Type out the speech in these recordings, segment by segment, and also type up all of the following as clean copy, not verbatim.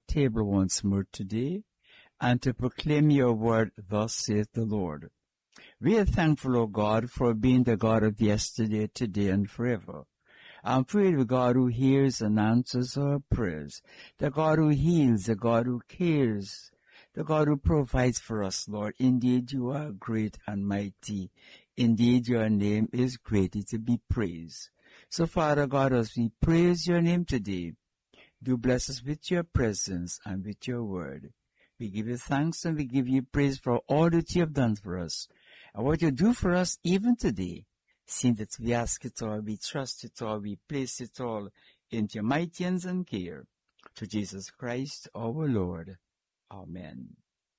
table once more today and to proclaim your word, thus saith the Lord. We are thankful, O God, for being the God of yesterday, today, and forever. I'm praying the God who hears and answers our prayers, the God who heals, the God who cares, the God who provides for us, Lord. Indeed, you are great and mighty. Indeed, your name is greatly to be praised. So, Father God, as we praise your name today, do bless us with your presence and with your word. We give you thanks and we give you praise for all that you have done for us and what you do for us even today. Seeing that we ask it all, we trust it all, we place it all into your mighty hands and care. To Jesus Christ our Lord. Amen.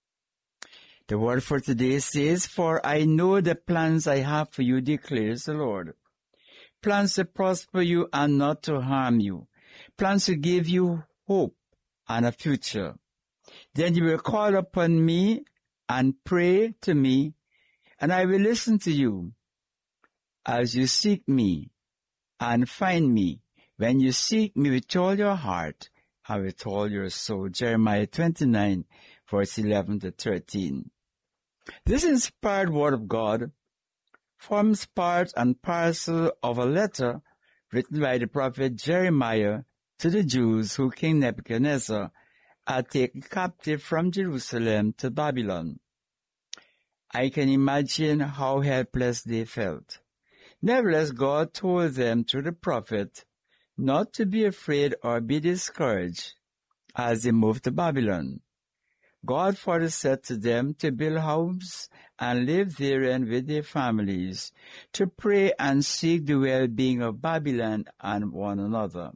The word for today says, "For I know the plans I have for you, declares the Lord. Plans to prosper you and not to harm you. Plans to give you hope and a future. Then you will call upon me and pray to me, and I will listen to you. As you seek me and find me, when you seek me with all your heart and with all your soul." Jeremiah 29, verse 11 to 13. This inspired word of God forms part and parcel of a letter written by the prophet Jeremiah to the Jews who King Nebuchadnezzar had taken captive from Jerusalem to Babylon. I can imagine how helpless they felt. Nevertheless, God told them through the prophet not to be afraid or be discouraged as they moved to Babylon. God further said to them to build homes and live therein with their families, to pray and seek the well-being of Babylon and one another,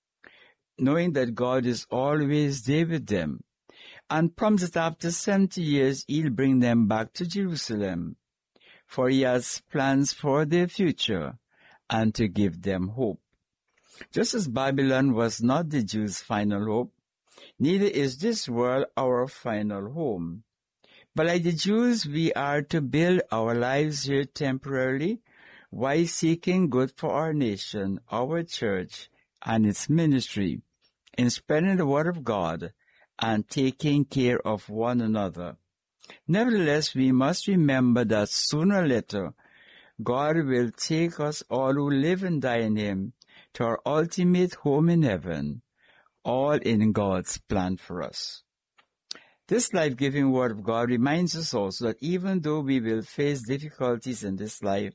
knowing that God is always there with them, and promised that after 70 years he'll bring them back to Jerusalem, for he has plans for their future and to give them hope. Just as Babylon was not the Jews' final hope, neither is this world our final home. But like the Jews, we are to build our lives here temporarily while seeking good for our nation, our church, and its ministry, in spreading the word of God and taking care of one another. Nevertheless, we must remember that sooner or later, God will take us all who live and die in him to our ultimate home in heaven, all in God's plan for us. This life-giving word of God reminds us also that even though we will face difficulties in this life,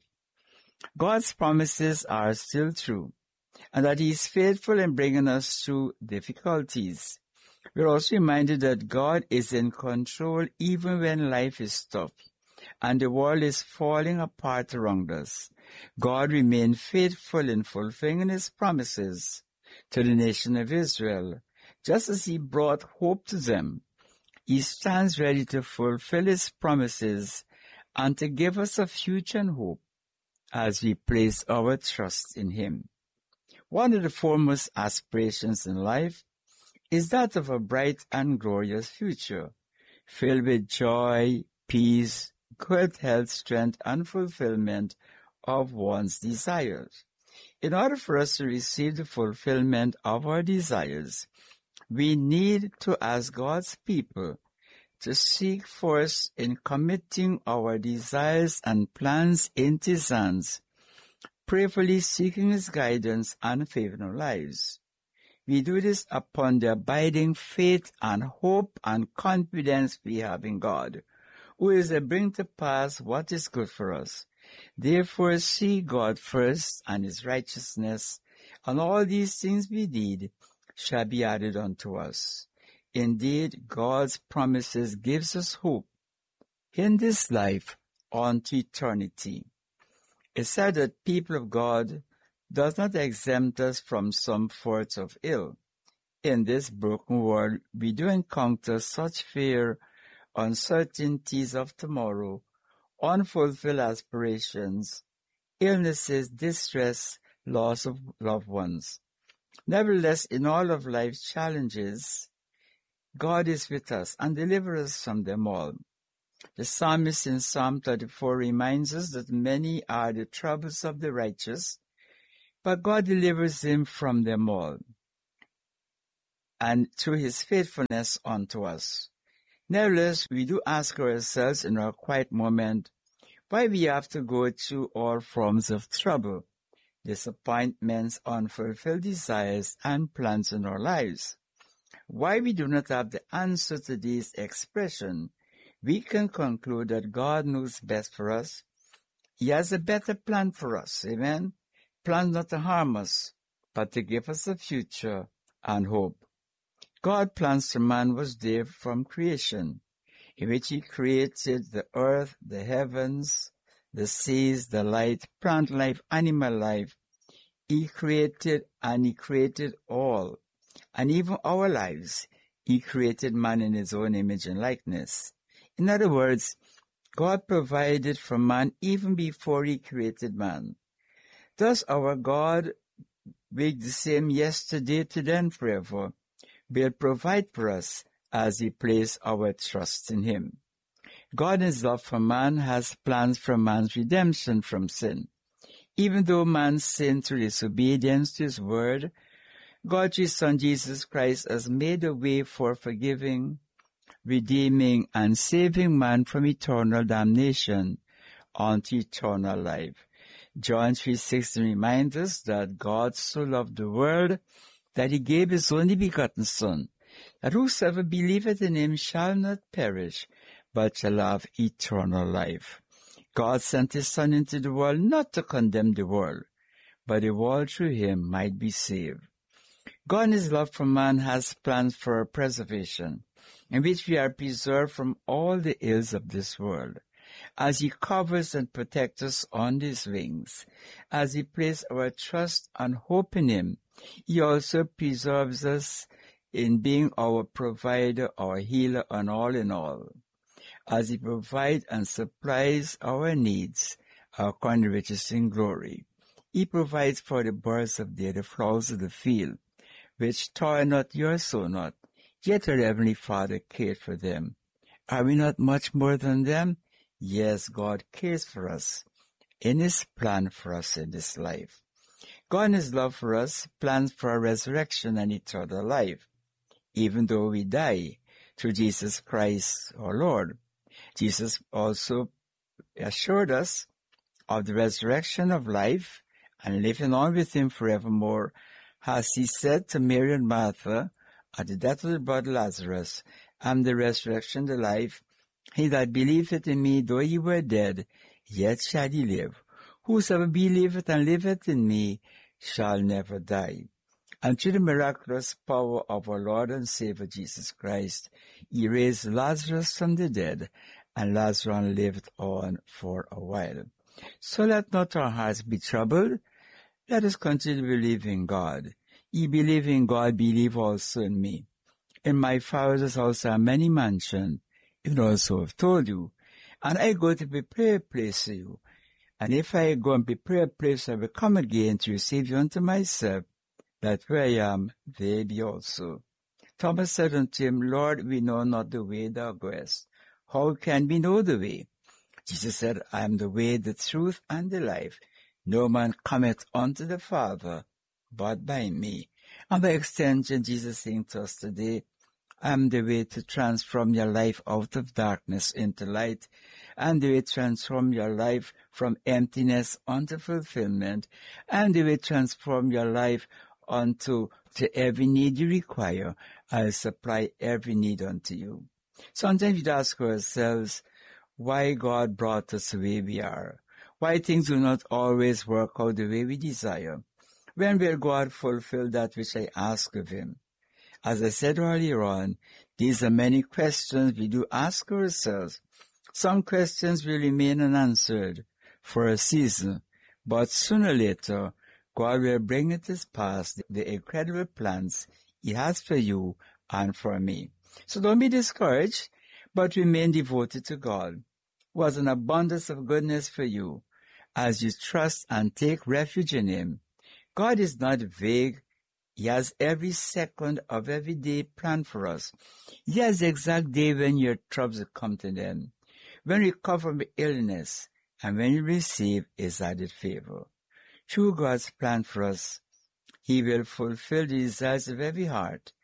God's promises are still true, and that he is faithful in bringing us through difficulties. We're also reminded that God is in control even when life is tough and the world is falling apart around us. God remained faithful in fulfilling his promises to the nation of Israel. Just as he brought hope to them, he stands ready to fulfill his promises and to give us a future and hope as we place our trust in him. One of the foremost aspirations in life is that of a bright and glorious future, filled with joy, peace, good health, strength, and fulfillment of one's desires. In order for us to receive the fulfillment of our desires, we need to ask God's people to seek first in committing our desires and plans into his hands, prayerfully seeking his guidance and favor in our lives. We do this upon the abiding faith and hope and confidence we have in God, who is to bring to pass what is good for us. Therefore, seek God first and his righteousness, and all these things we need shall be added unto us. Indeed, God's promises gives us hope in this life unto eternity. It's said that people of God does not exempt us from some faults of ill. In this broken world, we do encounter such fear, uncertainties of tomorrow, unfulfilled aspirations, illnesses, distress, loss of loved ones. Nevertheless, in all of life's challenges, God is with us and delivers us from them all. The psalmist in Psalm 34 reminds us that many are the troubles of the righteous, but God delivers him from them all. and through his faithfulness unto us. Nevertheless, we do ask ourselves in our quiet moment why we have to go through all forms of trouble, disappointments, unfulfilled desires, and plans in our lives. Why we do not have the answer to this expression, we can conclude that God knows best for us. He has a better plan for us, amen? Plan not to harm us, but to give us a future and hope. God's plans for man was there from creation, in which he created the earth, the heavens, the seas, the light, plant life, animal life. He created all, and even our lives. He created man in his own image and likeness. In other words, God provided for man even before he created man. Thus our God, being the same yesterday, today, and forever, will provide for us as we place our trust in him. God in his love for man has plans for man's redemption from sin. Even though man sinned through disobedience to his word, God, his Son Jesus Christ, has made a way for forgiving, redeeming, and saving man from eternal damnation unto eternal life. John 3:16 reminds us that God so loved the world that he gave his only begotten Son, that whosoever believeth in him shall not perish, but shall have eternal life. God sent his Son into the world not to condemn the world, but the world through him might be saved. God in his love for man has plans for our preservation, in which we are preserved from all the ills of this world. As he covers and protects us on his wings, as we place our trust and hope in him, he also preserves us in being our provider, our healer, and all in all. As he provides and supplies our needs, according to riches in glory, he provides for the birds of the air, the flowers of the field, which toil not, your soul not, yet our heavenly Father cared for them. Are we not much more than them? Yes, God cares for us in his plan for us in this life. God in his love for us plans for our resurrection and eternal life, even though we die through Jesus Christ our Lord. Jesus also assured us of the resurrection of life and living on with him forevermore, as he said to Mary and Martha at the death of the brother Lazarus, I am the resurrection, the life. He that believeth in me, though he were dead, yet shall he live. Whosoever believeth and liveth in me shall never die. And through the miraculous power of our Lord and Savior Jesus Christ, he raised Lazarus from the dead, and Lazarus lived on for a while. So let not our hearts be troubled. Let us continue to believe in God. Ye believe in God, believe also in me. In my Father's house are many mansions, even also have told you. And I go to prepare a place for you. And if I go and prepare a place, I will come again to receive you unto myself, that where I am, they be also. Thomas said unto him, Lord, we know not the way thou goest. How can we know the way? Jesus said, I am the way, the truth, and the life. No man cometh unto the Father but by me. And by extension, Jesus saying to us today, I am the way to transform your life out of darkness into light, and the way to transform your life from emptiness unto fulfillment, and the way to transform your life unto every need you require. I'll supply every need unto you. Sometimes we ask ourselves why God brought us the way we are, why things do not always work out the way we desire. When will God fulfill that which I ask of him? As I said earlier on, these are many questions we do ask ourselves. Some questions will remain unanswered for a season, but sooner or later, God will bring it to pass the incredible plans he has for you and for me. So don't be discouraged, but remain devoted to God, who has an abundance of goodness for you as you trust and take refuge in him. God is not vague. He has every second of every day planned for us. He has the exact day when your troubles come to an end, when you recover from illness, and when you receive his added favor. Through God's plan for us, he will fulfill the desires of every heart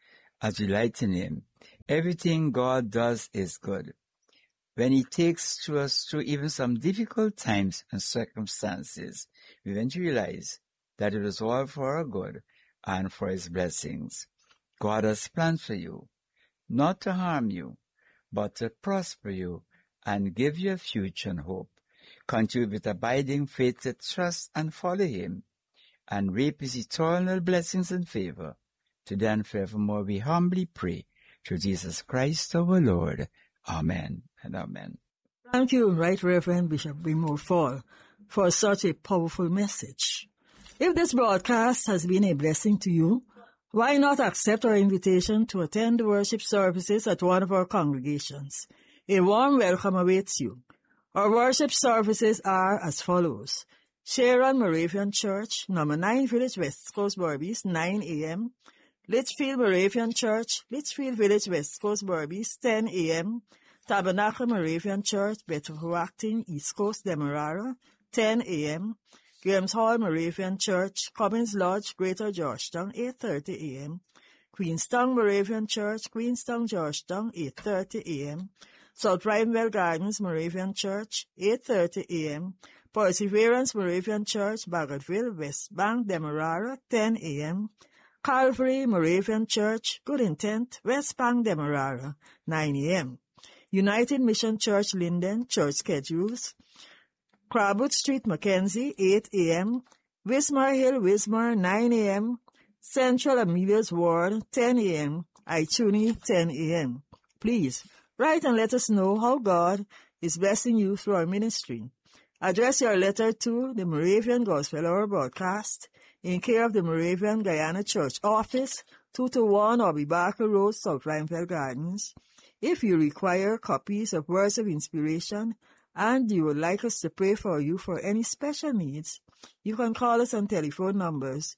as we delight in Him. Everything God does is good. When He takes us through even some difficult times and circumstances, we then realize that it was all for our good and for His blessings. God has planned for you, not to harm you, but to prosper you and give you a future and hope. Continue with abiding faith to trust and follow Him, and reap His eternal blessings and favor. Today and forevermore we humbly pray, through Jesus Christ our Lord. Amen and amen. Thank you, Right Reverend Bishop Brimore Fall, for such a powerful message. If this broadcast has been a blessing to you, why not accept our invitation to attend the worship services at one of our congregations? A warm welcome awaits you. Our worship services are as follows. Sharon Moravian Church, number 9 Village West Coast, Berbice, 9 a.m. Litchfield Moravian Church, Litchfield Village, West Coast, Berbice, 10 a.m. Tabernacle Moravian Church, Bedford Acton, East Coast, Demerara, 10 a.m. Graham's Hall Moravian Church, Cummins Lodge, Greater Georgetown, 8:30 a.m. Queenstown Moravian Church, Queenstown, Georgetown, 8:30 a.m. South Rhinewell Gardens Moravian Church, 8:30 a.m. Perseverance Moravian Church, Baggotville, West Bank, Demerara, 10 a.m. Calvary Moravian Church, Good Intent, West Bank, Demerara, 9 a.m. United Mission Church, Linden, church schedules. Crabwood Street, Mackenzie, 8 a.m. Wismar Hill, Wismar, 9 a.m. Central Amelia's Ward, 10 a.m. Ituni, 10 a.m. Please, write and let us know how God is blessing you through our ministry. Address your letter to the Moravian Gospel Hour Broadcast in care of the Moravian Guyana Church Office, 221 Obi Barker Road, South Rhinewell Gardens. If you require copies of Words of Inspiration and you would like us to pray for you for any special needs, you can call us on telephone numbers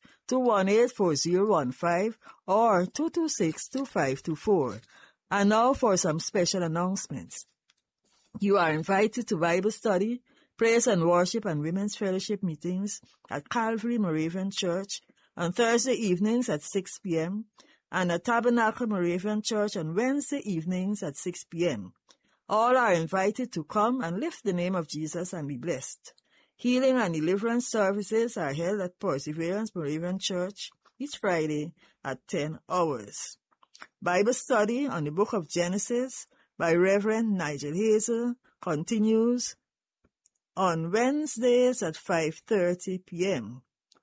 218-4015 or 226-2524. And now for some special announcements. You are invited to Bible study, praise and worship and women's fellowship meetings at Calvary Moravian Church on Thursday evenings at 6 p.m. and at Tabernacle Moravian Church on Wednesday evenings at 6 p.m. All are invited to come and lift the name of Jesus and be blessed. Healing and deliverance services are held at Perseverance Moravian Church each Friday at 10 hours. Bible study on the book of Genesis by Reverend Nigel Hazel continues on Wednesdays at 5:30 p.m.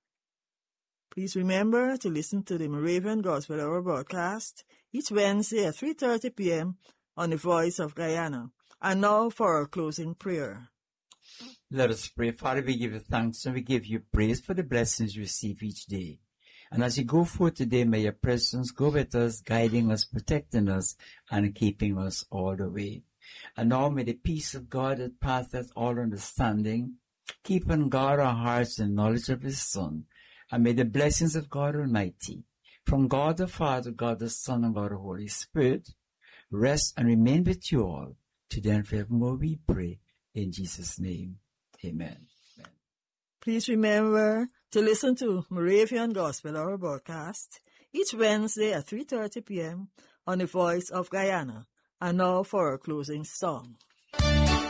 Please remember to listen to the Moravian Gospel Hour broadcast each Wednesday at 3:30 p.m. on the Voice of Guyana. And now for our closing prayer. Let us pray. Father, we give you thanks and we give you praise for the blessings we receive each day. And as you go forth today, may your presence go with us, guiding us, protecting us, and keeping us all the way. And now may the peace of God that passeth all understanding keep and guard our hearts in knowledge of His Son. And may the blessings of God Almighty, from God the Father, God the Son, and God the Holy Spirit, rest and remain with you all, today and forevermore we pray, in Jesus' name. Amen. Amen. Please remember to listen to Moravian Gospel Hour broadcast each Wednesday at 3:30 p.m. on the Voice of Guyana. And now for our closing song.